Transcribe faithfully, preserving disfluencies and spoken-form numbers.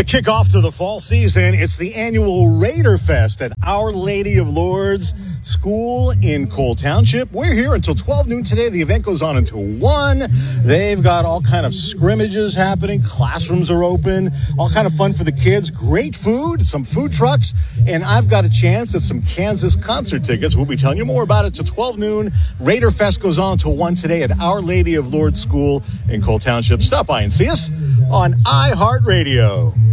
To kick off to the fall season, it's the annual Raider Fest at Our Lady of Lourdes School in Cole Township. We're here until twelve noon today. The event goes on until one. They've got all kind of scrimmages happening. Classrooms are open. All kind of fun for the kids. Great food, some food trucks, and I've got a chance at some Kansas concert tickets. We'll be telling you more about it till twelve noon. Raider Fest goes on until one today at Our Lady of Lourdes School in Cole Township. Stop by and see us on iHeartRadio.